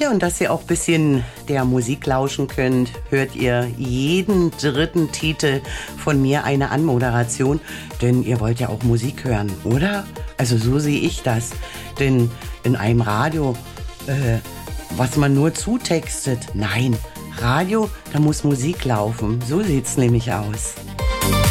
Ja, und dass ihr auch ein bisschen der Musik lauschen könnt, hört ihr jeden dritten Titel von mir eine Anmoderation. Denn ihr wollt ja auch Musik hören, oder? Also so sehe ich das. Denn in einem Radio, was man nur zutextet, nein, Radio, da muss Musik laufen. So sieht's nämlich aus.